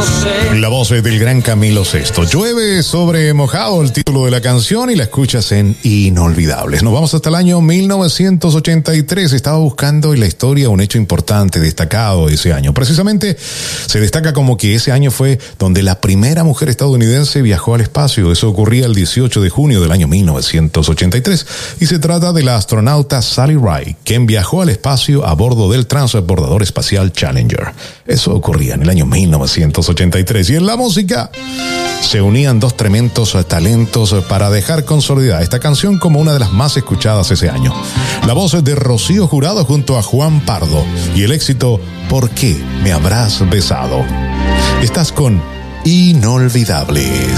La voz del gran Camilo Sesto. Llueve sobre mojado, el título de la canción, y la escuchas en Inolvidables. Nos vamos hasta el año 1983. Estaba buscando en la historia un hecho importante, destacado ese año. Precisamente se destaca como que ese año fue donde la primera mujer estadounidense viajó al espacio. Eso ocurría el 18 de junio del año 1983. Y se trata de la astronauta Sally Ride, quien viajó al espacio a bordo del transbordador espacial Challenger. Eso ocurría en el año 1983. Y en la música se unían dos tremendos talentos para dejar consolidada esta canción como una de las más escuchadas ese año. La voz de Rocío Jurado junto a Juan Pardo y el éxito ¿Por qué me habrás besado? Estás con Inolvidables.